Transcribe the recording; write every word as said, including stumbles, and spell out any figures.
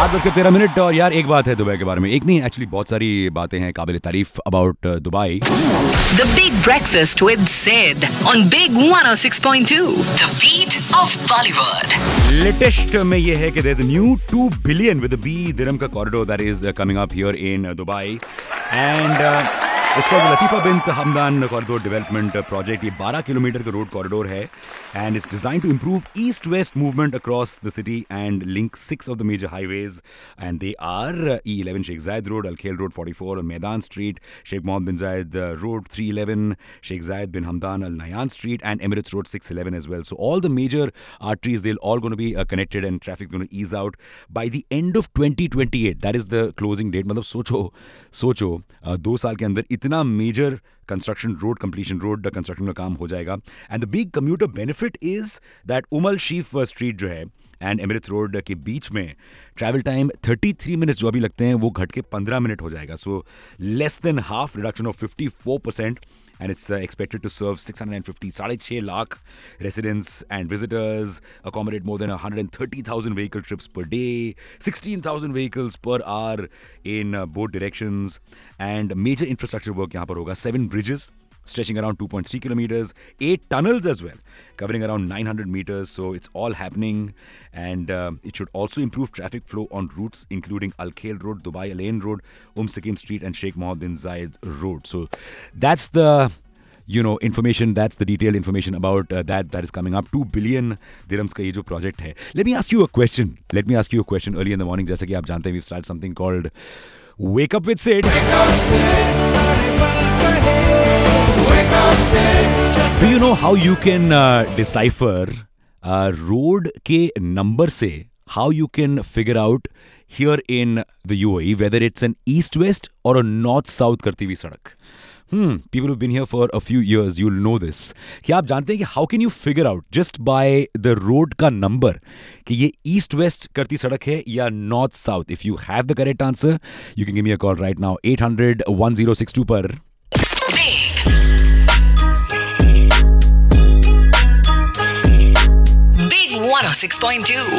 आठ बजकर तेरह मिनट और यार एक बात है दुबई के बारे में, एक नहीं एक्चुअली बहुत सारी बातें हैं काबिल तारीफ about Dubai. The Big Breakfast with Sid on Big one oh six point two, the beat of Bollywood. Latest में ये है कि there's a new two billion with a B dirham का corridor that is uh, coming up here in uh, Dubai and uh, it's called the Latifa bint Hamdan Corridor Development Project. ये बारह kilometre का road corridor है and it's designed to improve east-west movement across the city and link six of the major highways, and they are uh, E eleven Sheikh Zayed Road, Al Khail Road forty-four, Maidan Street, Sheikh Mohammed bin Zayed uh, Road three eleven, Sheikh Zayed bin Hamdan Al Nahyan Street, and Emirates Road six eleven as well. So all the major arteries, they're all going to be uh, connected and traffic going to ease out by the end of twenty twenty-eight. That is the closing date. मतलब सोचो सोचो uh, दो साल के अंदर इतना major construction road completion road construction का काम हो जाएगा. And the big computer benefit is that उमल sheath street जो है एंड एमिरेट्स रोड के बीच में ट्रैवल टाइम तैंतीस मिनट्स जो अभी लगते हैं वो घट के पंद्रह मिनट हो जाएगा. So less than half reduction of fifty-four percent. And it's uh, expected to serve six hundred fifty, साढ़े छह lakh residents and visitors, accommodate more than one hundred thirty thousand vehicle trips per day, sixteen thousand vehicles per hour in uh, both directions, and major infrastructure work यहाँ पर होगा. Seven bridges stretching around two point three kilometers, eight tunnels as well, covering around nine hundred meters. So it's all happening, and uh, it should also improve traffic flow on routes including Al Khail Road, Dubai Al Ain Road, Umm Sakim Street, and Sheikh Mohammed bin Zayed Road. So that's the you know information, that's the detailed information about uh, that that is coming up. Two billion dirhams का ये जो project है. Let me ask you a question. Let me ask you a question early in the morning. जैसा कि आप जानते हैं, we've started something called Wake Up with Sid. Do you know how you can uh, decipher uh, road के number से how you can figure out here in the U A E whether it's an east-west or a north-south करती हुई सड़क? Hmm, people who've been here for a few years, you'll know this. क्या आप जानते हैं कि how can you figure out just by the road का number कि ये east-west करती सड़क है या north-south? If you have the correct answer, you can give me a call right now. eight hundred one oh six two पर. Big one oh six point two.